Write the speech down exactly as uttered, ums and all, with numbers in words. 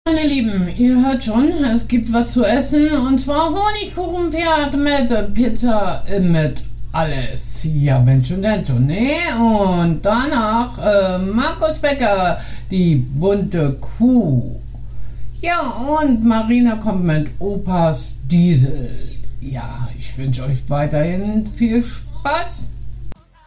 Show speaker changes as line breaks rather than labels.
Meine Lieben, ihr hört schon, es gibt was zu essen und zwar Honigkuchenpferd mit Pizza mit alles. Ja, wenn schon, denn schon, ne? Und danach äh, Markus Becker, die bunte Kuh. Ja, und Marina kommt mit Opas Diesel. Ja, ich wünsche euch weiterhin viel Spaß.